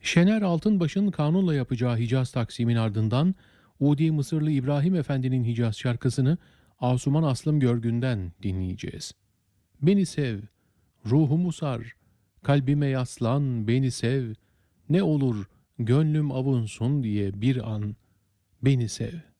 Şener Altınbaş'ın kanunla yapacağı Hicaz Taksim'in ardından Udi Mısırlı İbrahim Efendi'nin Hicaz şarkısını Asuman Aslım Görgün'den dinleyeceğiz. Beni sev, ruhumu sar, kalbime yaslan, beni sev, ne olur gönlüm avunsun diye bir an beni sev.